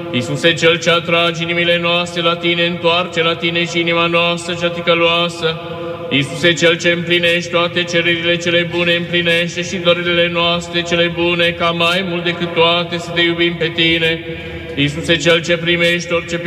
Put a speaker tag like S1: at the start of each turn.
S1: Iisuse, Cel ce atragi inimile noastre la Tine, întoarce la Tine și inima noastră cea ticăloasă. Iisuse, Cel ce împlinești toate cererile cele bune, împlinește și dorile noastre cele bune, ca mai mult decât toate să Te iubim pe Tine. Iisuse, Cel ce primești orice